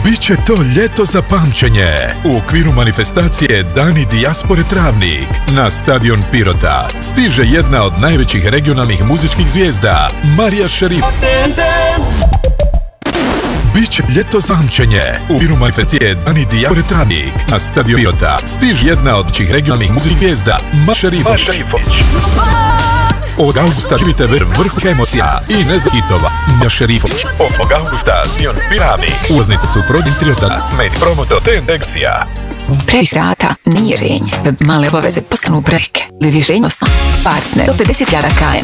Biće to ljeto za pamćenje. U okviru manifestacije Dani dijaspore Travnik na stadion Pirota stiže jedna od najvećih regionalnih muzičkih zvijezda, Marija Šerif. Biće ljeto za pamćenje. U okviru manifestacije Dani dijaspore Travnik na stadion Pirota stiže jedna od najvećih regionalnih muzičkih zvijezda, Marija Šerifović. Od augusta živite vrhu emocija i hitova. Marija Šerifović. 8. augusta stadion Piravnik. Ulaznice su prodin Triota, meni promoto tendencija. Previše rata nije rješenje. Male obaveze postanu brojke. Rješenje osnovno. Partner do 50.000 km.